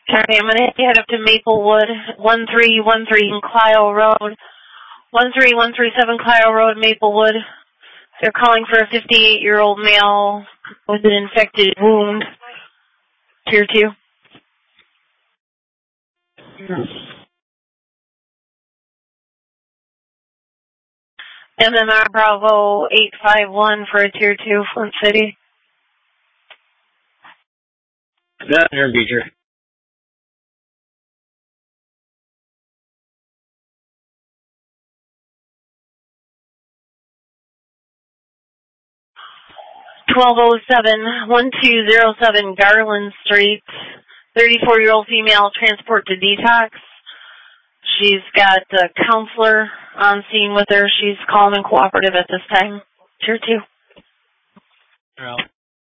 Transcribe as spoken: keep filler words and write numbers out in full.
Okay, I'm going to head up to Maplewood, one three one three Clio Road, one three one three seven Clio Road, Maplewood. They're calling for a fifty-eight-year-old male with an infected wound, tier two. M M R Bravo eight five one for a tier two, Flint City. That here, teacher. twelve oh seven, one two oh seven Garland Street, thirty-four-year-old female, transport to detox. She's got a counselor on scene with her. She's calm and cooperative at this time. Tier two. Well.